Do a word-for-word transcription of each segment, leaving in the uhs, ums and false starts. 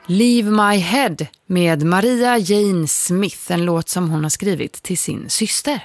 Leave My Head med Maria Jane Smith, en låt som hon har skrivit till sin syster.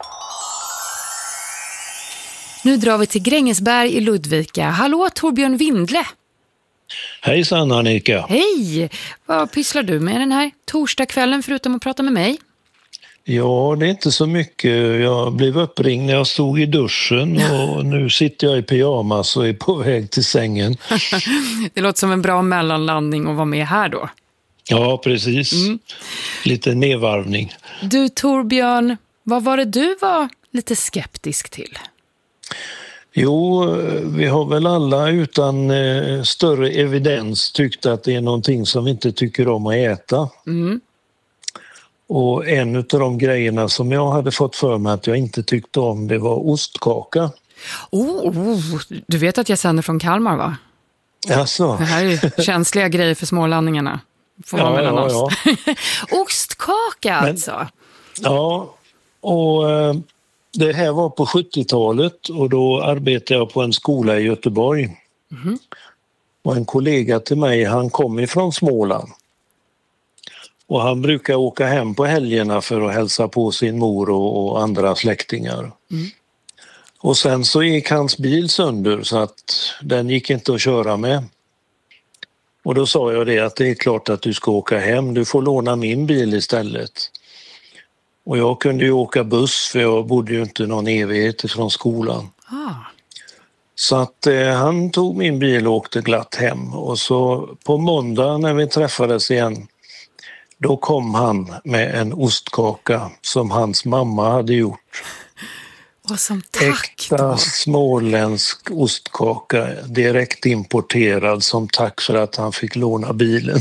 Nu drar vi till Grängesberg i Ludvika. Hallå Torbjörn Windle. Hejsan Annika. Hej! Vad pysslar du med den här torsdagskvällen förutom att prata med mig? Ja, det är inte så mycket. Jag blev uppringd när jag stod i duschen och nu sitter jag i pyjamas och är på väg till sängen. Det låter som en bra mellanlandning att vara med här då. Ja, precis. Mm. Lite nedvarvning. Du Torbjörn, vad var det du var lite skeptisk till? Jo, vi har väl alla utan eh, större evidens tyckt att det är någonting som vi inte tycker om att äta. Mm. Och en av de grejerna som jag hade fått för mig att jag inte tyckte om, det var ostkaka. Oh, oh, du vet att jag sänder från Kalmar, va? Alltså. Det här är känsliga grejer för smålandningarna. Får ja, vara mellan ja, oss. Ja. Ostkaka alltså? Men, ja, och eh, det här var på sjuttiotalet och då arbetade jag på en skola i Göteborg. Mm. Och en kollega till mig, han kom ifrån Småland. Och han brukar åka hem på helgerna för att hälsa på sin mor och, och andra släktingar. Mm. Och sen så gick hans bil sönder så att den gick inte att köra med. Och då sa jag det att det är klart att du ska åka hem, du får låna min bil istället. Och jag kunde ju åka buss för jag bodde ju inte någon evighet från skolan. Ah. Så att eh, han tog min bil och åkte glatt hem. Och så på måndag när vi träffades igen, då kom han med en ostkaka som hans mamma hade gjort. Och som tack Äkta då. småländsk ostkaka, direkt importerad som tack för att han fick låna bilen.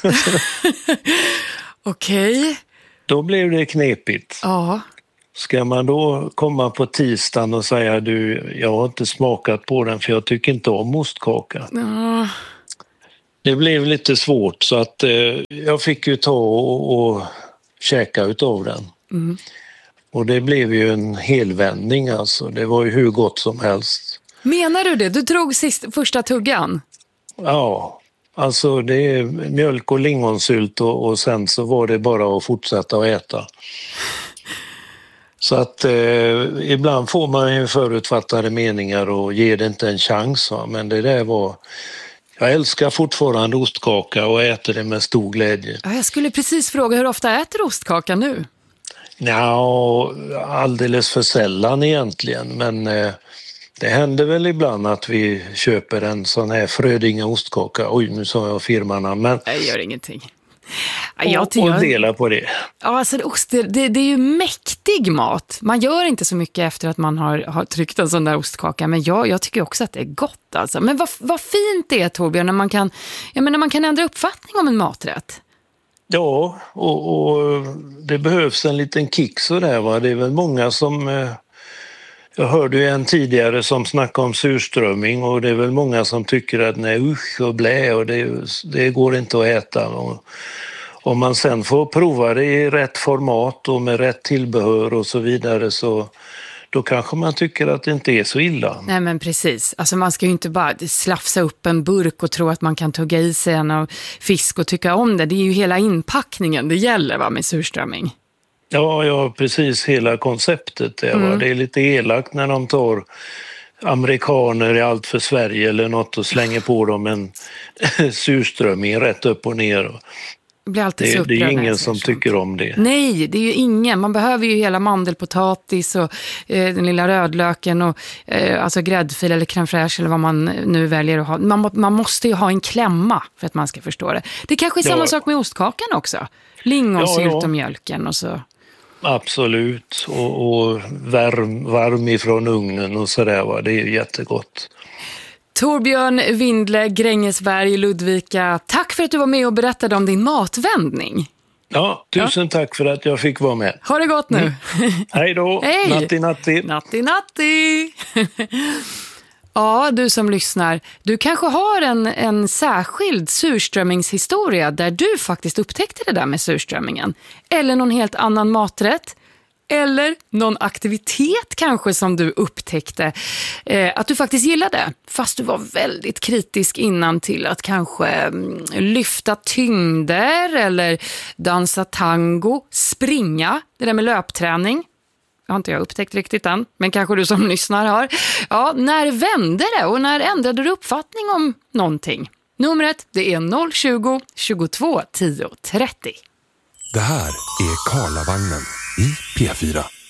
Okej. Okay. Då blev det knepigt. Ja. Ska man då komma på tisdagen och säga du, jag har inte smakat på den för jag tycker inte om ostkaka. Ja. Det blev lite svårt så att eh, jag fick ju ta och, och käka utav den. Mm. Och det blev ju en helvändning alltså. Det var ju hur gott som helst. Menar du det? Du drog sist, första tuggan? Ja, alltså det är mjölk och lingonsylt och, och sen så var det bara att fortsätta att äta. Så att eh, ibland får man ju förutfattade meningar och ger det inte en chans. Va? Men det där var... Jag älskar fortfarande ostkaka och äter det med stor glädje. Ja, jag skulle precis fråga, hur ofta äter ostkaka nu? Ja, alldeles för sällan egentligen. Men eh, det händer väl ibland att vi köper en sån här Frödinge ostkaka. Oj, nu sa jag firman. Men... Det gör ingenting. Jag och, och dela på det. Ja, alltså ost, det, det är ju mäktig mat. Man gör inte så mycket efter att man har, har tryckt en sån där ostkaka. Men jag, jag tycker också att det är gott. Alltså. Men vad, vad fint det är, Torbjörn, när man kan, jag menar, man kan ändra uppfattning om en maträtt. Ja, och, och det behövs en liten kick så där, va? Det är väl många som... Eh, jag hörde ju en tidigare som snackade om surströmming och det är väl många som tycker att nej, usch och blä och det, det går inte att äta. Och, om man sen får prova det i rätt format och med rätt tillbehör och så vidare så då kanske man tycker att det inte är så illa. Nej men precis, alltså man ska ju inte bara slafsa upp en burk och tro att man kan tugga i sig en av fisk och tycka om det. Det är ju hela inpackningen det gäller, va, med surströmming. Ja, ja, precis hela konceptet. Det, mm. det är lite elakt när de tar amerikaner i allt för Sverige eller något och slänger på dem en surströmming rätt upp och ner. Blir alltid det, så det är ingen som sånt. Tycker om det. Nej, det är ju ingen. Man behöver ju hela mandelpotatis och eh, den lilla rödlöken och eh, alltså gräddfil eller crème fraîche eller vad man nu väljer att ha. Man, man måste ju ha en klämma för att man ska förstå det. Det kanske är samma ja. sak med ostkakan också. Lingonsylt ja, ja. och mjölken och så. Absolut. Och, och varm, varm ifrån ugnen och sådär, va. Det är ju jättegott. Torbjörn Windle, Grängesberg, Ludvika. Tack för att du var med och berättade om din matvändning. Ja, tusen ja. tack för att jag fick vara med. Ha det gott nu. Mm. Hej då. Hej. Natti, natti. Natti, natti. Ja, du som lyssnar. Du kanske har en, en särskild surströmmingshistoria där du faktiskt upptäckte det där med surströmmingen. Eller någon helt annan maträtt. Eller någon aktivitet kanske som du upptäckte eh, att du faktiskt gillade, fast du var väldigt kritisk innan till att kanske mm, lyfta tyngder eller dansa tango, springa, det där med löpträning. Jag har inte jag upptäckt riktigt än, men kanske du som lyssnar har. Ja, när vände det och när ändrade du uppfattning om någonting? Numret, det är noll tjugo, tjugotvå, tio, trettio. Det här är Karlavagnen i P fyra.